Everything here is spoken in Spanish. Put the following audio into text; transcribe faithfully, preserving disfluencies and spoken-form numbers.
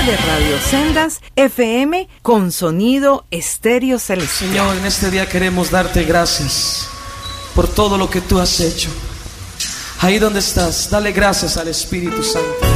de Radio Sendas F M con sonido estéreo celestial. Señor, en este día queremos darte gracias por todo lo que tú has hecho. Ahí donde estás, dale gracias al Espíritu Santo.